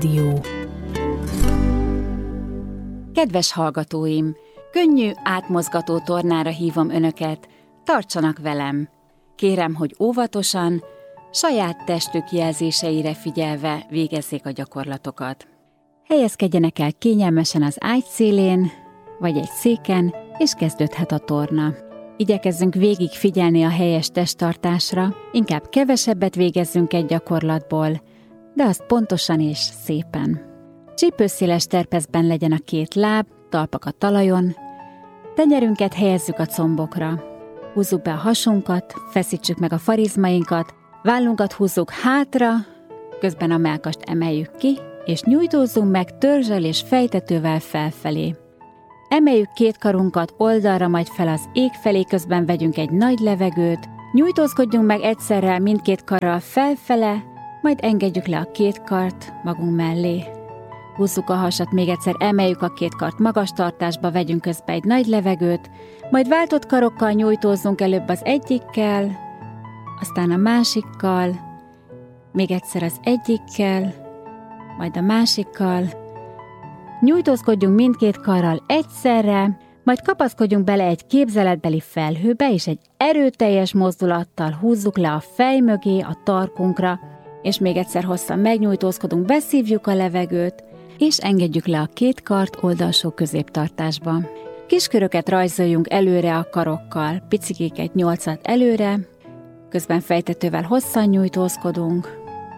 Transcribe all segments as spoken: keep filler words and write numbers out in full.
Dió. Kedves hallgatóim! Könnyű, átmozgató tornára hívom önöket, tartsanak velem! Kérem, hogy óvatosan, saját testük jelzéseire figyelve végezzék a gyakorlatokat. Helyezkedjenek el kényelmesen az ágy szélén, vagy egy széken, és kezdődhet a torna. Igyekezzünk végig figyelni a helyes testtartásra, inkább kevesebbet végezzünk egy gyakorlatból, de azt pontosan és szépen. Csípőszéles terpezben legyen a két láb, talpak a talajon, tenyerünket helyezzük a combokra. Húzzuk be a hasunkat, feszítsük meg a farizmainkat, vállunkat húzzuk hátra, közben a mellkast emeljük ki, és nyújtózzunk meg törzsel és fejtetővel felfelé. Emeljük két karunkat oldalra, majd fel az ég felé, közben vegyünk egy nagy levegőt, nyújtózkodjunk meg egyszerre mindkét karral felfele, majd engedjük le a két kart magunk mellé. Húzzuk a hasat, még egyszer emeljük a két kart magas tartásba, vegyünk közbe egy nagy levegőt, majd váltott karokkal nyújtózzunk előbb az egyikkel, aztán a másikkal, még egyszer az egyikkel, majd a másikkal. Nyújtózkodjunk mindkét karral egyszerre, majd kapaszkodjunk bele egy képzeletbeli felhőbe, és egy erőteljes mozdulattal húzzuk le a fej mögé, a tarkunkra, és még egyszer hosszan megnyújtózkodunk, beszívjuk a levegőt, és engedjük le a két kart oldalsó középtartásba. Kisköröket rajzoljunk előre a karokkal, picikéket nyolcat előre, közben fejtetővel hosszan nyújtózkodunk,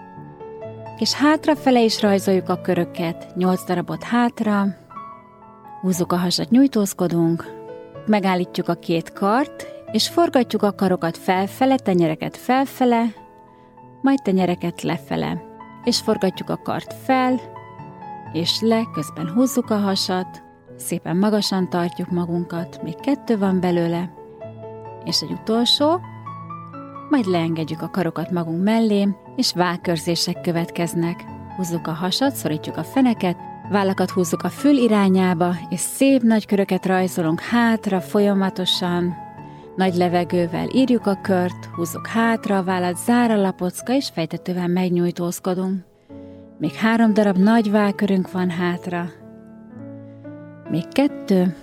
és hátrafele is rajzoljuk a köröket, nyolc darabot hátra, húzzuk a hasat, nyújtózkodunk, megállítjuk a két kart, és forgatjuk a karokat felfele, tenyereket felfele, majd tenyereket lefele, és forgatjuk a kart fel, és le, közben húzzuk a hasat, szépen magasan tartjuk magunkat, még kettő van belőle, és egy utolsó, majd leengedjük a karokat magunk mellé, és vágkörzések következnek. Húzzuk a hasat, szorítjuk a feneket, vállakat húzzuk a fül irányába, és szép nagy köröket rajzolunk hátra folyamatosan, nagy levegővel írjuk a kört, húzzuk hátra a vállat, zár a lapocka, és fejtetővel megnyújtózkodunk. Még három darab nagy vágkörünk van hátra. Még kettő.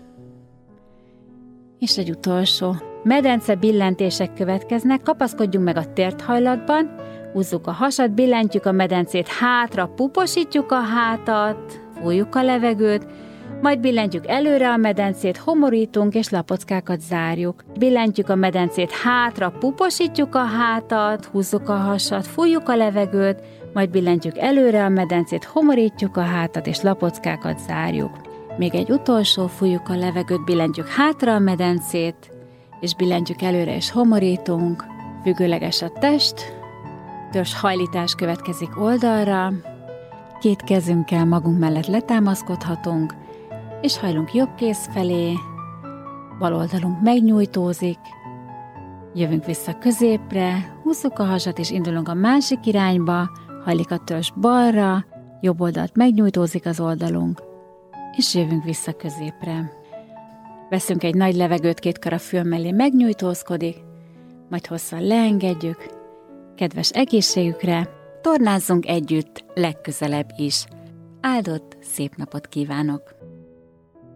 És egy utolsó. Medence billentések következnek, kapaszkodjunk meg a térthajlatban, húzzuk a hasat, billentjük a medencét hátra, puposítjuk a hátat, fújjuk a levegőt, majd billentjük előre a medencét, homorítunk és lapockákat zárjuk. Billentjük a medencét hátra, puposítjuk a hátat, húzzuk a hasat, fújjuk a levegőt, majd billentjük előre a medencét, homorítjuk a hátat és lapockákat zárjuk. Még egy utolsó, fújjuk a levegőt, billentjük hátra a medencét, és billentjük előre és homorítunk, függőleges a test, törzshajlítás következik oldalra, két kezünkkel magunk mellett letámaszkodhatunk, és hajlunk jobb kéz felé, bal oldalunk megnyújtózik, jövünk vissza középre, húzzuk a hasat és indulunk a másik irányba, hajlik a törzs balra, jobb oldalt megnyújtózik az oldalunk, és jövünk vissza középre. Veszünk egy nagy levegőt, két kar a fül mellé megnyújtózkodik, majd hosszan leengedjük. Kedves egészségükre, tornázzunk együtt legközelebb is. Áldott, szép napot kívánok!